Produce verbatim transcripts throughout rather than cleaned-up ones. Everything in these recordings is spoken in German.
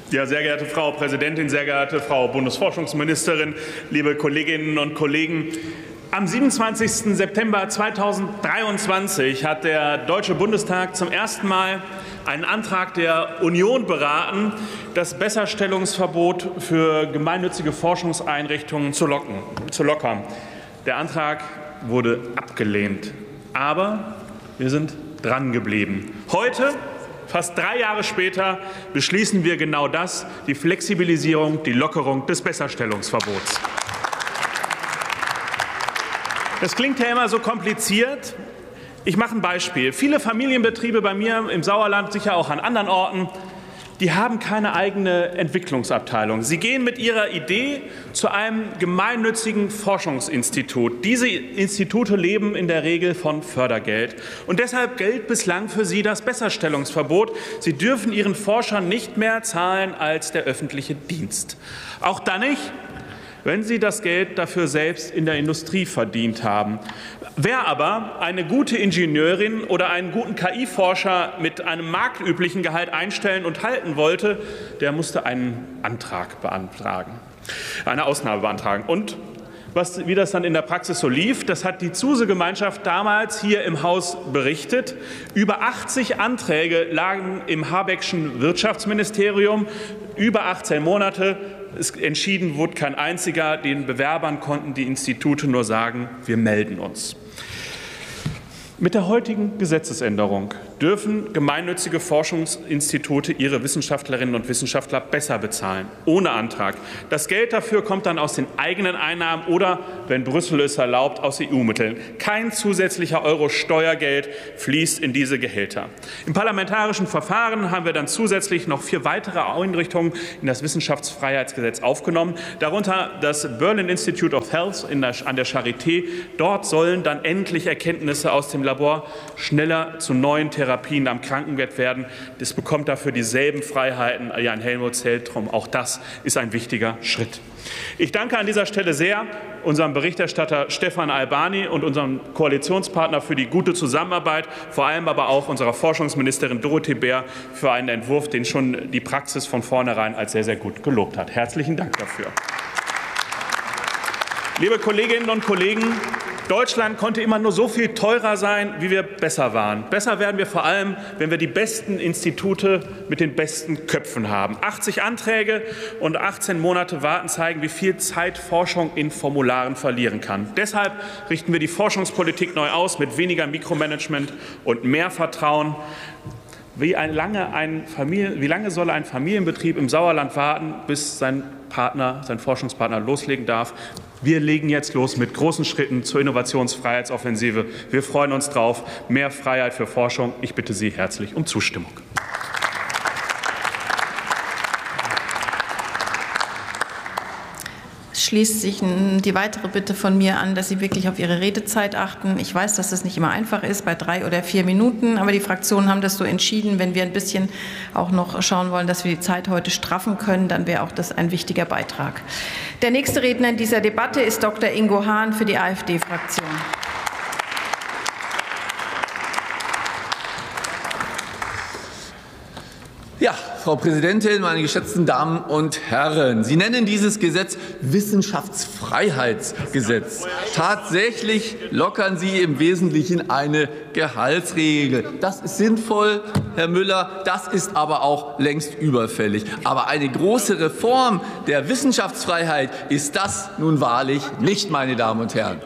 Ja, sehr geehrte Frau Präsidentin, sehr geehrte Frau Bundesforschungsministerin, liebe Kolleginnen und Kollegen! Am siebenundzwanzigsten September zweitausenddreiundzwanzig hat der Deutsche Bundestag zum ersten Mal einen Antrag der Union beraten, das Besserstellungsverbot für gemeinnützige Forschungseinrichtungen zu lockern. Der Antrag wurde abgelehnt. Aber wir sind dran geblieben. Heute, fast drei Jahre später, beschließen wir genau das, die Flexibilisierung, die Lockerung des Besserstellungsverbots. Das klingt ja immer so kompliziert. Ich mache ein Beispiel. Viele Familienbetriebe bei mir im Sauerland, sicher auch an anderen Orten, die haben keine eigene Entwicklungsabteilung. Sie gehen mit ihrer Idee zu einem gemeinnützigen Forschungsinstitut. Diese Institute leben in der Regel von Fördergeld. Und deshalb gilt bislang für sie das Besserstellungsverbot. Sie dürfen ihren Forschern nicht mehr zahlen als der öffentliche Dienst. Auch dann nicht, wenn sie das Geld dafür selbst in der Industrie verdient haben. Wer aber eine gute Ingenieurin oder einen guten K I-Forscher mit einem marktüblichen Gehalt einstellen und halten wollte, der musste einen Antrag beantragen, eine Ausnahme beantragen. Und was, wie das dann in der Praxis so lief, das hat die Zuse-Gemeinschaft damals hier im Haus berichtet. Über achtzig Anträge lagen im Habeckschen Wirtschaftsministerium, über achtzehn Monate. Es entschieden wurde kein einziger. Den Bewerbern konnten die Institute nur sagen, wir melden uns. Mit der heutigen Gesetzesänderung dürfen gemeinnützige Forschungsinstitute ihre Wissenschaftlerinnen und Wissenschaftler besser bezahlen, ohne Antrag. Das Geld dafür kommt dann aus den eigenen Einnahmen oder, wenn Brüssel es erlaubt, aus E U-Mitteln. Kein zusätzlicher Euro Steuergeld fließt in diese Gehälter. Im parlamentarischen Verfahren haben wir dann zusätzlich noch vier weitere Einrichtungen in das Wissenschaftsfreiheitsgesetz aufgenommen, darunter das Berlin Institute of Health in der, an der Charité. Dort sollen dann endlich Erkenntnisse aus dem Labor schneller zu neuen Therapien am Krankenbett werden. Das bekommt dafür dieselben Freiheiten wie ein Helmut-Zentrum. Auch das ist ein wichtiger Schritt. Ich danke an dieser Stelle sehr unserem Berichterstatter Stefan Albani und unserem Koalitionspartner für die gute Zusammenarbeit, vor allem aber auch unserer Forschungsministerin Dorothee Bär für einen Entwurf, den schon die Praxis von vornherein als sehr, sehr gut gelobt hat. Herzlichen Dank dafür. Liebe Kolleginnen und Kollegen, Deutschland konnte immer nur so viel teurer sein, wie wir besser waren. Besser werden wir vor allem, wenn wir die besten Institute mit den besten Köpfen haben. achtzig Anträge und achtzehn Monate Warten zeigen, wie viel Zeit Forschung in Formularen verlieren kann. Deshalb richten wir die Forschungspolitik neu aus mit weniger Mikromanagement und mehr Vertrauen. Wie, ein lange ein Familie, wie lange soll ein Familienbetrieb im Sauerland warten, bis sein Partner, sein Forschungspartner loslegen darf? Wir legen jetzt los mit großen Schritten zur Innovationsfreiheitsoffensive. Wir freuen uns drauf. Mehr Freiheit für Forschung. Ich bitte Sie herzlich um Zustimmung. Schließt sich die weitere Bitte von mir an, dass Sie wirklich auf Ihre Redezeit achten. Ich weiß, dass das nicht immer einfach ist bei drei oder vier Minuten, aber die Fraktionen haben das so entschieden. Wenn wir ein bisschen auch noch schauen wollen, dass wir die Zeit heute straffen können, dann wäre auch das ein wichtiger Beitrag. Der nächste Redner in dieser Debatte ist Doktor Ingo Hahn für die AfD-Fraktion. Ja, Frau Präsidentin, meine geschätzten Damen und Herren! Sie nennen dieses Gesetz Wissenschaftsfreiheitsgesetz. Tatsächlich lockern Sie im Wesentlichen eine Gehaltsregel. Das ist sinnvoll, Herr Müller, das ist aber auch längst überfällig. Aber eine große Reform der Wissenschaftsfreiheit ist das nun wahrlich nicht, meine Damen und Herren.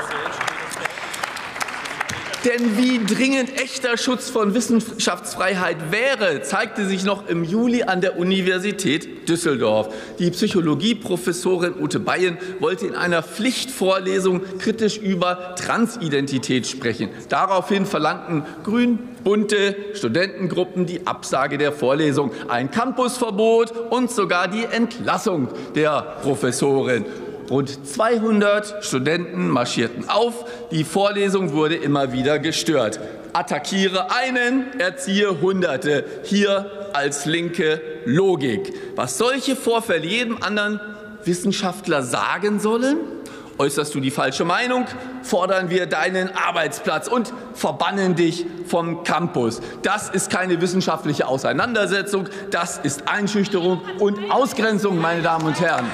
Denn wie dringend echter Schutz von Wissenschaftsfreiheit wäre, zeigte sich noch im Juli an der Universität Düsseldorf. Die Psychologieprofessorin Ute Beyen wollte in einer Pflichtvorlesung kritisch über Transidentität sprechen. Daraufhin verlangten grün-bunte Studentengruppen die Absage der Vorlesung, ein Campusverbot und sogar die Entlassung der Professorin. Rund zweihundert Studenten marschierten auf. Die Vorlesung wurde immer wieder gestört. Attackiere einen, erziehe Hunderte. Hier als linke Logik. Was solche Vorfälle jedem anderen Wissenschaftler sagen sollen? Äußerst du die falsche Meinung, fordern wir deinen Arbeitsplatz und verbannen dich vom Campus. Das ist keine wissenschaftliche Auseinandersetzung, das ist Einschüchterung und Ausgrenzung, meine Damen und Herren.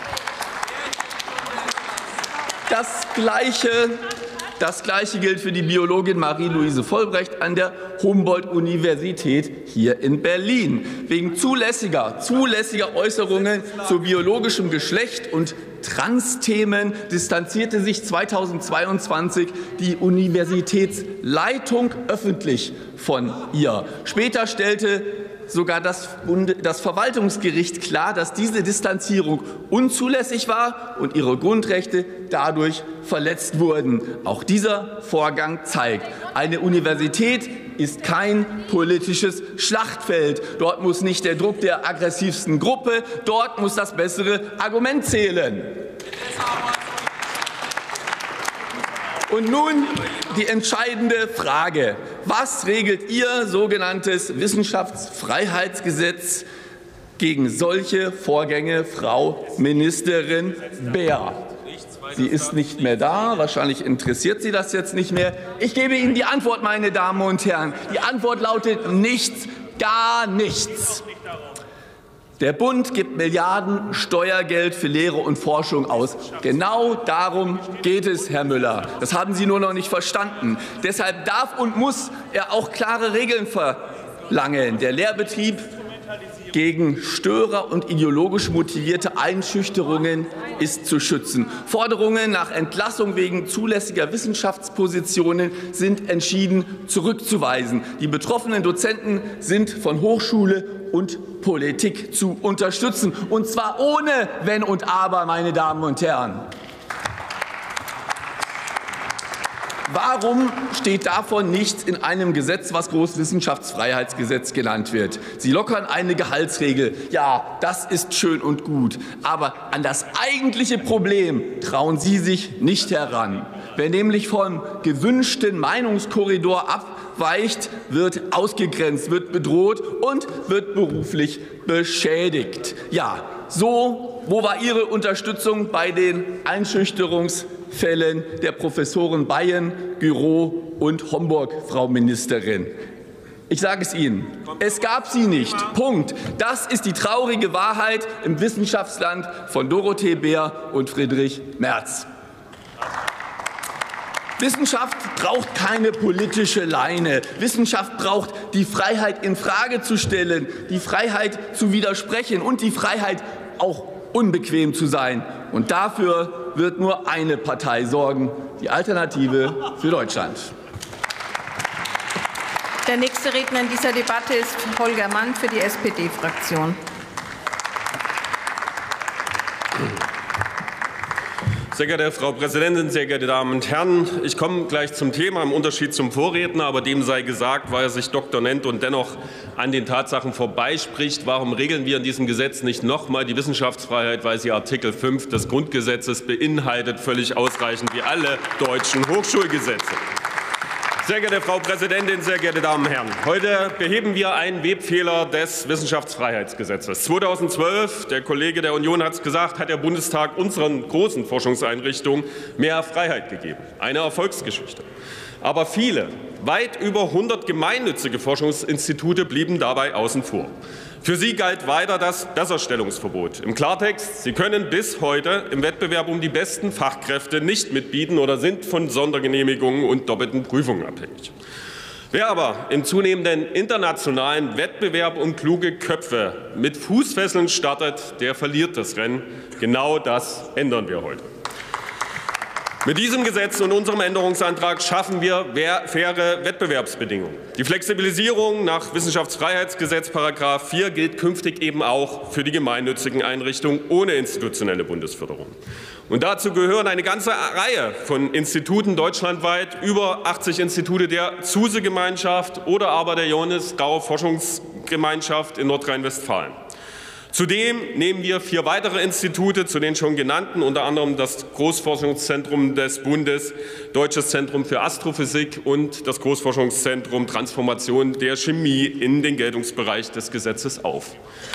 Das Gleiche, das Gleiche gilt für die Biologin Marie-Louise Vollbrecht an der Humboldt-Universität hier in Berlin. Wegen zulässiger, zulässiger Äußerungen zu biologischem Geschlecht und Trans-Themen distanzierte sich zweitausendzweiundzwanzig die Universitätsleitung öffentlich von ihr. Später stellte sogar das, das Verwaltungsgericht klar, dass diese Distanzierung unzulässig war und ihre Grundrechte dadurch verletzt wurden. Auch dieser Vorgang zeigt, eine Universität ist kein politisches Schlachtfeld. Dort muss nicht der Druck der aggressivsten Gruppe, dort muss das bessere Argument zählen. Und nun die entscheidende Frage. Was regelt Ihr sogenanntes Wissenschaftsfreiheitsgesetz gegen solche Vorgänge, Frau Ministerin Beer? Sie ist nicht mehr da. Wahrscheinlich interessiert Sie das jetzt nicht mehr. Ich gebe Ihnen die Antwort, meine Damen und Herren. Die Antwort lautet nichts, gar nichts. Der Bund gibt Milliarden Steuergeld für Lehre und Forschung aus. Genau darum geht es, Herr Müller. Das haben Sie nur noch nicht verstanden. Deshalb darf und muss er auch klare Regeln verlangen. Der Lehrbetrieb gegen Störer und ideologisch motivierte Einschüchterungen ist zu schützen. Forderungen nach Entlassung wegen zulässiger Wissenschaftspositionen sind entschieden zurückzuweisen. Die betroffenen Dozenten sind von Hochschule und Politik zu unterstützen, und zwar ohne Wenn und Aber, meine Damen und Herren. Warum steht davon nichts in einem Gesetz, was Großwissenschaftsfreiheitsgesetz genannt wird? Sie lockern eine Gehaltsregel. Ja, das ist schön und gut. Aber an das eigentliche Problem trauen Sie sich nicht heran. Wer nämlich vom gewünschten Meinungskorridor abweicht, wird ausgegrenzt, wird bedroht und wird beruflich beschädigt. Ja, so, wo war Ihre Unterstützung bei den Einschüchterungsfällen der Professoren Bayen, Gürow und Homburg, Frau Ministerin? Ich sage es Ihnen, es gab sie nicht. Punkt. Das ist die traurige Wahrheit im Wissenschaftsland von Dorothee Beer und Friedrich Merz. Wissenschaft braucht keine politische Leine. Wissenschaft braucht die Freiheit, in Frage zu stellen, die Freiheit zu widersprechen und die Freiheit, auch unbequem zu sein. Und dafür wird nur eine Partei sorgen, die Alternative für Deutschland. Der nächste Redner in dieser Debatte ist Holger Mann für die S P D-Fraktion. Sehr geehrte Frau Präsidentin, sehr geehrte Damen und Herren! Ich komme gleich zum Thema, im Unterschied zum Vorredner, aber dem sei gesagt, weil er sich Doktor nennt und dennoch an den Tatsachen vorbeispricht. Warum regeln wir in diesem Gesetz nicht noch einmal die Wissenschaftsfreiheit, weil sie Artikel fünf des Grundgesetzes beinhaltet, völlig ausreichend wie alle deutschen Hochschulgesetze. Sehr geehrte Frau Präsidentin, sehr geehrte Damen und Herren! Heute beheben wir einen Webfehler des Wissenschaftsfreiheitsgesetzes. zweitausendzwölf, der Kollege der Union hat es gesagt, hat der Bundestag unseren großen Forschungseinrichtungen mehr Freiheit gegeben. Eine Erfolgsgeschichte. Aber viele, weit über hundert gemeinnützige Forschungsinstitute blieben dabei außen vor. Für sie galt weiter das Besserstellungsverbot. Im Klartext, sie können bis heute im Wettbewerb um die besten Fachkräfte nicht mitbieten oder sind von Sondergenehmigungen und doppelten Prüfungen abhängig. Wer aber im zunehmenden internationalen Wettbewerb um kluge Köpfe mit Fußfesseln startet, der verliert das Rennen. Genau das ändern wir heute. Mit diesem Gesetz und unserem Änderungsantrag schaffen wir faire Wettbewerbsbedingungen. Die Flexibilisierung nach Wissenschaftsfreiheitsgesetz Paragraph vier gilt künftig eben auch für die gemeinnützigen Einrichtungen ohne institutionelle Bundesförderung. Und dazu gehören eine ganze Reihe von Instituten deutschlandweit, über achtzig Institute der Zuse-Gemeinschaft oder aber der Johannes Rau Forschungsgemeinschaft in Nordrhein-Westfalen. Zudem nehmen wir vier weitere Institute zu den schon genannten, unter anderem das Großforschungszentrum des Bundes, Deutsches Zentrum für Astrophysik und das Großforschungszentrum Transformation der Chemie in den Geltungsbereich des Gesetzes auf.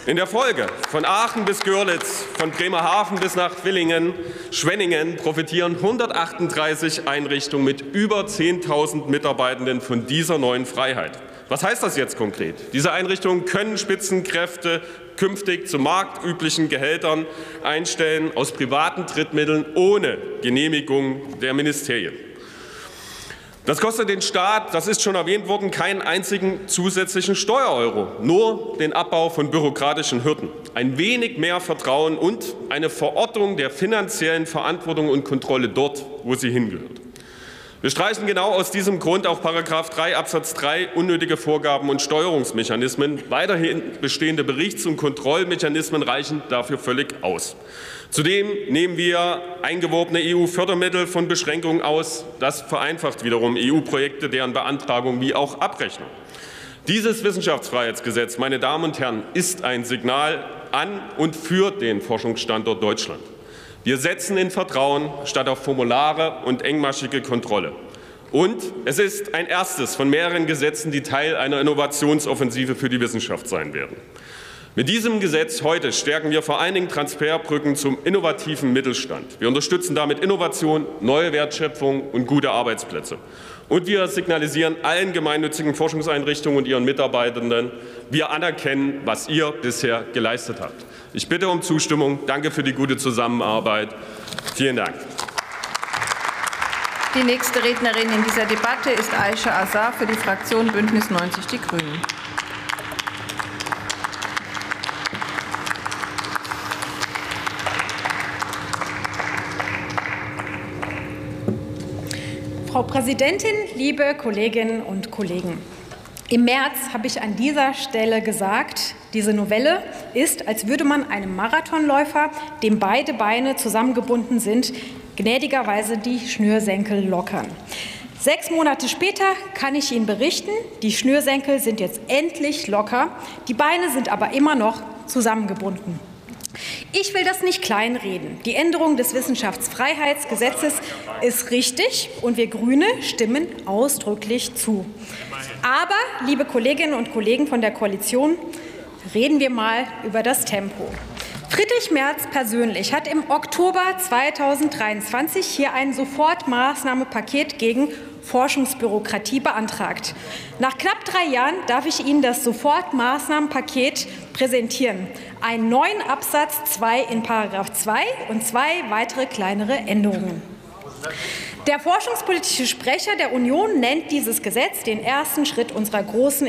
In der Folge von Aachen bis Görlitz, von Bremerhaven bis nach Villingen, Schwenningen profitieren hundertachtunddreißig Einrichtungen mit über zehntausend Mitarbeitenden von dieser neuen Freiheit. Was heißt das jetzt konkret? Diese Einrichtungen können Spitzenkräfte künftig zu marktüblichen Gehältern einstellen aus privaten Drittmitteln ohne Genehmigung der Ministerien. Das kostet den Staat, das ist schon erwähnt worden, keinen einzigen zusätzlichen Steuereuro, nur den Abbau von bürokratischen Hürden, ein wenig mehr Vertrauen und eine Verortung der finanziellen Verantwortung und Kontrolle dort, wo sie hingehört. Wir streichen genau aus diesem Grund auch Paragraph drei Absatz drei unnötige Vorgaben und Steuerungsmechanismen. Weiterhin bestehende Berichts- und Kontrollmechanismen reichen dafür völlig aus. Zudem nehmen wir eingeworbene E U-Fördermittel von Beschränkungen aus. Das vereinfacht wiederum E U-Projekte, deren Beantragung wie auch Abrechnung. Dieses Wissenschaftsfreiheitsgesetz, meine Damen und Herren, ist ein Signal an und für den Forschungsstandort Deutschland. Wir setzen in Vertrauen statt auf Formulare und engmaschige Kontrolle. Und es ist ein erstes von mehreren Gesetzen, die Teil einer Innovationsoffensive für die Wissenschaft sein werden. Mit diesem Gesetz heute stärken wir vor allen Dingen Transferbrücken zum innovativen Mittelstand. Wir unterstützen damit Innovation, neue Wertschöpfung und gute Arbeitsplätze. Und wir signalisieren allen gemeinnützigen Forschungseinrichtungen und ihren Mitarbeitenden, wir anerkennen, was ihr bisher geleistet habt. Ich bitte um Zustimmung. Danke für die gute Zusammenarbeit. Vielen Dank. Die nächste Rednerin in dieser Debatte ist Aisha Azar für die Fraktion Bündnis neunzig Die Grünen. Frau Präsidentin, liebe Kolleginnen und Kollegen! Im März habe ich an dieser Stelle gesagt, diese Novelle ist, als würde man einem Marathonläufer, dem beide Beine zusammengebunden sind, gnädigerweise die Schnürsenkel lockern. Sechs Monate später kann ich Ihnen berichten, die Schnürsenkel sind jetzt endlich locker, die Beine sind aber immer noch zusammengebunden. Ich will das nicht kleinreden. Die Änderung des Wissenschaftsfreiheitsgesetzes ist richtig und wir Grüne stimmen ausdrücklich zu. Aber, liebe Kolleginnen und Kollegen von der Koalition, reden wir mal über das Tempo. Friedrich Merz persönlich hat im Oktober zweitausenddreiundzwanzig hier ein Sofortmaßnahmenpaket gegen Forschungsbürokratie beantragt. Nach knapp drei Jahren darf ich Ihnen das Sofortmaßnahmenpaket präsentieren. Einen neuen Absatz zwei in Paragraph zwei und zwei weitere kleinere Änderungen. Der forschungspolitische Sprecher der Union nennt dieses Gesetz den ersten Schritt unserer großen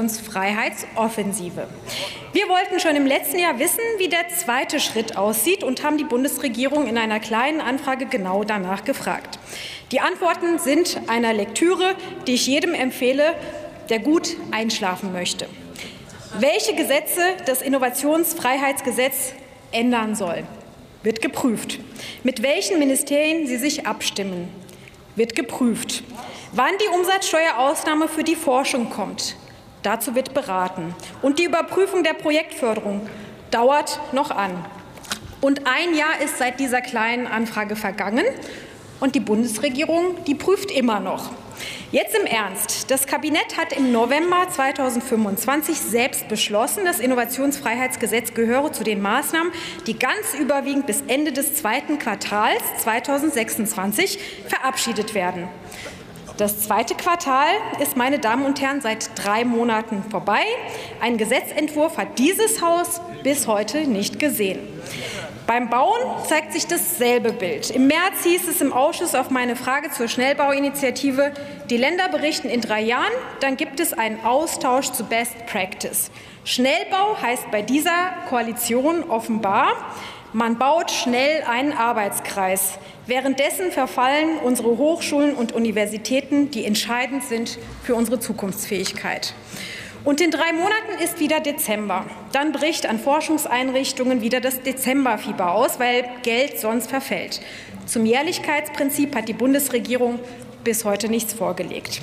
Innovationsfreiheitsoffensive. Wir wollten schon im letzten Jahr wissen, wie der zweite Schritt aussieht und haben die Bundesregierung in einer kleinen Anfrage genau danach gefragt. Die Antworten sind einer Lektüre, die ich jedem empfehle, der gut einschlafen möchte. Welche Gesetze das Innovationsfreiheitsgesetz ändern soll, wird geprüft. Mit welchen Ministerien sie sich abstimmen, wird geprüft. Wann die Umsatzsteuerausnahme für die Forschung kommt, dazu wird beraten. Und die Überprüfung der Projektförderung dauert noch an. Und ein Jahr ist seit dieser kleinen Anfrage vergangen. Und die Bundesregierung, die prüft immer noch. Jetzt im Ernst. Das Kabinett hat im November zweitausendfünfundzwanzig selbst beschlossen, das Innovationsfreiheitsgesetz gehöre zu den Maßnahmen, die ganz überwiegend bis Ende des zweiten Quartals zweitausendsechsundzwanzig verabschiedet werden. Das zweite Quartal ist, meine Damen und Herren, seit drei Monaten vorbei. Ein Gesetzentwurf hat dieses Haus bis heute nicht gesehen. Beim Bauen zeigt sich dasselbe Bild. Im März hieß es im Ausschuss auf meine Frage zur Schnellbauinitiative, die Länder berichten in drei Jahren, dann gibt es einen Austausch zu Best Practice. Schnellbau heißt bei dieser Koalition offenbar, man baut schnell einen Arbeitskreis. Währenddessen verfallen unsere Hochschulen und Universitäten, die entscheidend sind für unsere Zukunftsfähigkeit. Und in drei Monaten ist wieder Dezember. Dann bricht an Forschungseinrichtungen wieder das Dezemberfieber aus, weil Geld sonst verfällt. Zum Jährlichkeitsprinzip hat die Bundesregierung bis heute nichts vorgelegt.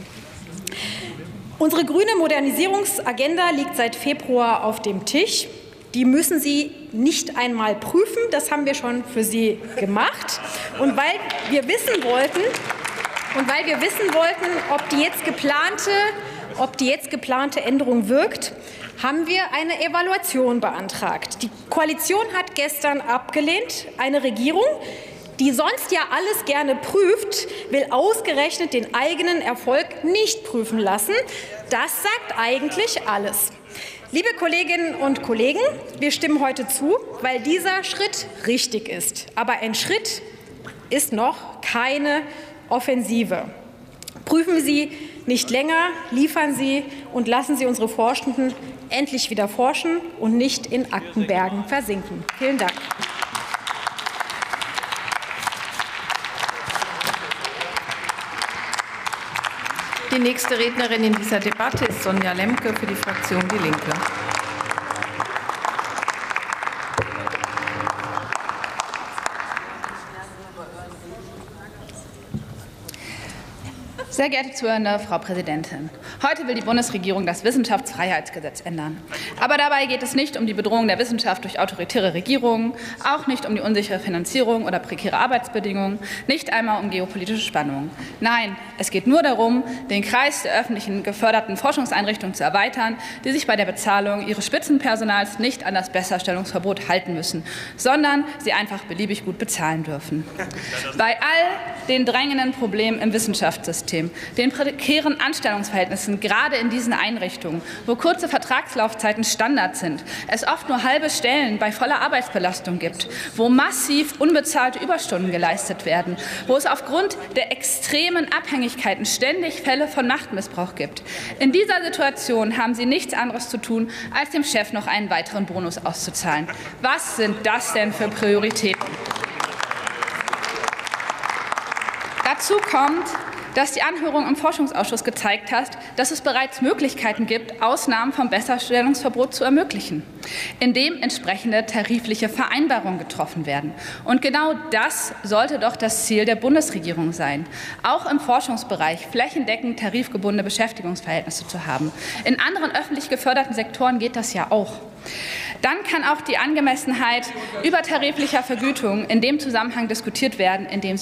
Unsere grüne Modernisierungsagenda liegt seit Februar auf dem Tisch. Die müssen Sie nicht einmal prüfen. Das haben wir schon für Sie gemacht. Und weil wir wissen wollten, und weil wir wissen wollten, ob die jetzt geplante ob die jetzt geplante Änderung wirkt, haben wir eine Evaluation beantragt. Die Koalition hat gestern abgelehnt. Eine Regierung, die sonst ja alles gerne prüft, will ausgerechnet den eigenen Erfolg nicht prüfen lassen. Das sagt eigentlich alles. Liebe Kolleginnen und Kollegen, wir stimmen heute zu, weil dieser Schritt richtig ist. Aber ein Schritt ist noch keine Offensive. Prüfen Sie nicht länger, liefern Sie und lassen Sie unsere Forschenden endlich wieder forschen und nicht in Aktenbergen versinken. Vielen Dank. Die nächste Rednerin in dieser Debatte ist Sonja Lemke für die Fraktion Die Linke. Sehr geehrte zuhörende Frau Präsidentin, heute will die Bundesregierung das Wissenschaftsfreiheitsgesetz ändern. Aber dabei geht es nicht um die Bedrohung der Wissenschaft durch autoritäre Regierungen, auch nicht um die unsichere Finanzierung oder prekäre Arbeitsbedingungen, nicht einmal um geopolitische Spannungen. Nein, es geht nur darum, den Kreis der öffentlichen geförderten Forschungseinrichtungen zu erweitern, die sich bei der Bezahlung ihres Spitzenpersonals nicht an das Besserstellungsverbot halten müssen, sondern sie einfach beliebig gut bezahlen dürfen. Bei all den drängenden Problemen im Wissenschaftssystem, den prekären Anstellungsverhältnissen, gerade in diesen Einrichtungen, wo kurze Vertragslaufzeiten Standard sind, es oft nur halbe Stellen bei voller Arbeitsbelastung gibt, wo massiv unbezahlte Überstunden geleistet werden, wo es aufgrund der extremen Abhängigkeiten ständig Fälle von Machtmissbrauch gibt. In dieser Situation haben Sie nichts anderes zu tun, als dem Chef noch einen weiteren Bonus auszuzahlen. Was sind das denn für Prioritäten? Dazu kommt, dass die Anhörung im Forschungsausschuss gezeigt hat, dass es bereits Möglichkeiten gibt, Ausnahmen vom Besserstellungsverbot zu ermöglichen, indem entsprechende tarifliche Vereinbarungen getroffen werden. Und genau das sollte doch das Ziel der Bundesregierung sein, auch im Forschungsbereich flächendeckend tarifgebundene Beschäftigungsverhältnisse zu haben. In anderen öffentlich geförderten Sektoren geht das ja auch. Dann kann auch die Angemessenheit übertariflicher Vergütung in dem Zusammenhang diskutiert werden, in dem